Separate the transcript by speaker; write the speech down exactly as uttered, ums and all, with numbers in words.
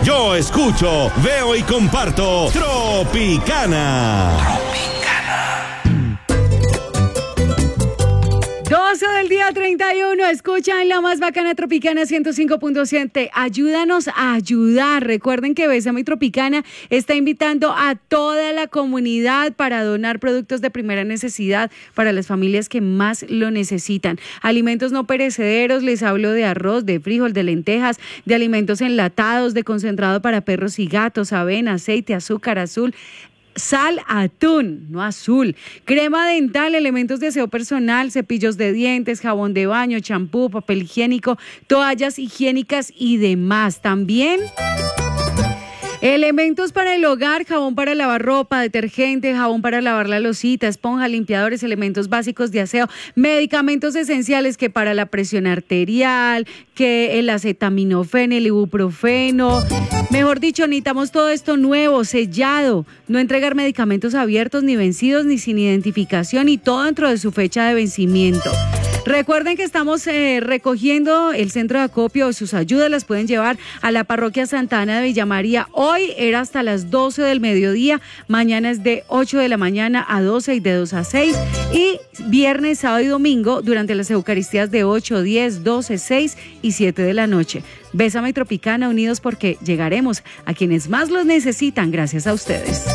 Speaker 1: Yo escucho, veo y comparto Tropicana.
Speaker 2: doce del día treinta y uno, escucha en la más bacana Tropicana ciento cinco punto siete. Ayúdanos a ayudar. Recuerden que Bésame Tropicana está invitando a toda la comunidad para donar productos de primera necesidad para las familias que más lo necesitan. Alimentos no perecederos, les hablo de arroz, de frijol, de lentejas, de alimentos enlatados, de concentrado para perros y gatos, avena, aceite, azúcar azul, sal, atún, no azul, crema dental, elementos de aseo personal, cepillos de dientes, jabón de baño, champú, papel higiénico, toallas higiénicas y demás. También elementos para el hogar, jabón para lavar ropa, detergente, jabón para lavar la losita, esponja, limpiadores, elementos básicos de aseo, medicamentos esenciales que para la presión arterial, que el acetaminofén, el ibuprofeno. Mejor dicho, necesitamos todo esto nuevo, sellado, no entregar medicamentos abiertos, ni vencidos, ni sin identificación, y todo dentro de su fecha de vencimiento. Recuerden que estamos eh, recogiendo el centro de acopio. Sus ayudas las pueden llevar a la parroquia Santa Ana de Villa María. Hoy era hasta las doce del mediodía, mañana es de ocho de la mañana a doce y de dos a seis, y viernes, sábado y domingo durante las eucaristías de ocho, diez, doce, seis y siete de la noche. Bésame Tropicana, unidos porque llegaremos a quienes más los necesitan, gracias a ustedes.